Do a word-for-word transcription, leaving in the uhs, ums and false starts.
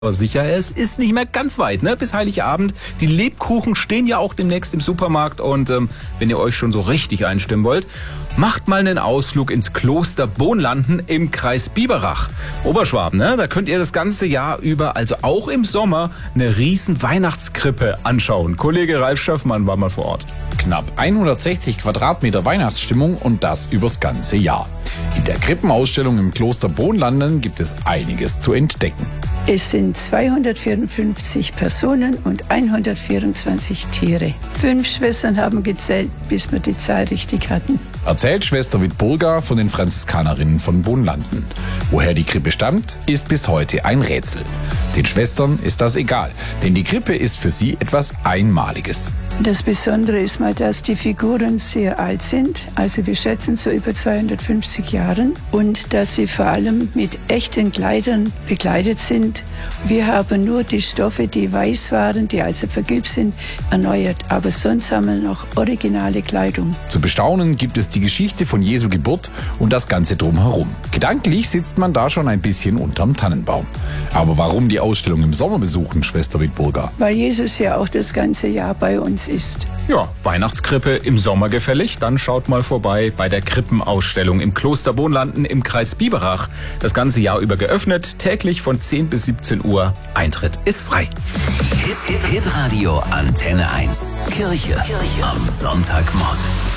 Aber sicher, es ist nicht mehr ganz weit, ne? Bis Heiligabend. Die Lebkuchen stehen ja auch demnächst im Supermarkt. Und ähm, wenn ihr euch schon so richtig einstimmen wollt, macht mal einen Ausflug ins Kloster Bohnlanden im Kreis Biberach. Oberschwaben, ne? Da könnt ihr das ganze Jahr über, also auch im Sommer, eine riesen Weihnachtskrippe anschauen. Kollege Ralf Schöffmann war mal vor Ort. Knapp hundertsechzig Quadratmeter Weihnachtsstimmung und das übers ganze Jahr. In der Krippenausstellung im Kloster Bohnlanden gibt es einiges zu entdecken. Es sind zweihundertvierundfünfzig Personen und hundertvierundzwanzig Tiere. Fünf Schwestern haben gezählt, bis wir die Zahl richtig hatten. Erzählt Schwester Wittburger von den Franziskanerinnen von Bohnlanden. Woher die Krippe stammt, ist bis heute ein Rätsel. Den Schwestern ist das egal, denn die Krippe ist für sie etwas Einmaliges. Das Besondere ist mal, dass die Figuren sehr alt sind, also wir schätzen so über zweihundertfünfzig Jahren, und dass sie vor allem mit echten Kleidern bekleidet sind. Wir haben nur die Stoffe, die weiß waren, die also vergilbt sind, erneuert, aber sonst haben wir noch originale Kleidung. Zu bestaunen gibt es die Geschichte von Jesu Geburt und das Ganze drumherum. Gedanklich sitzt man da schon ein bisschen unterm Tannenbaum. Aber warum die Ausstellung im Sommer besuchen, Schwester Wittburger? Weil Jesus ja auch das ganze Jahr bei uns ist. Ja, Weihnachtskrippe im Sommer gefällig? Dann schaut mal vorbei bei der Krippenausstellung im Kloster Bohnlanden im Kreis Biberach. Das ganze Jahr über geöffnet, täglich von zehn bis siebzehn Uhr. Eintritt ist frei. Hit, Hit, Hit Radio Antenne eins. Kirche, Kirche am Sonntagmorgen.